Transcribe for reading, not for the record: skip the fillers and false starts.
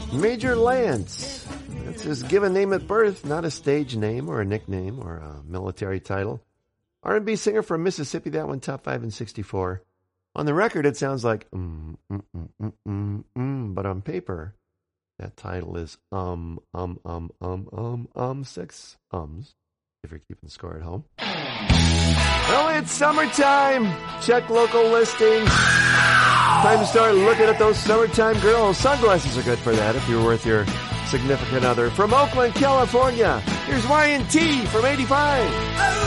Major Lance. That's his given name at birth, not a stage name or a nickname or a military title. R&B singer from Mississippi, that one top 5 in 64. On the record, it sounds like but on paper, that title is 6 ums, if you're keeping score at home. Well, it's summertime. Check local listings. Time to start looking at those summertime girls. Sunglasses are good for that if you're with your significant other. From Oakland, California, here's Y&T from 85.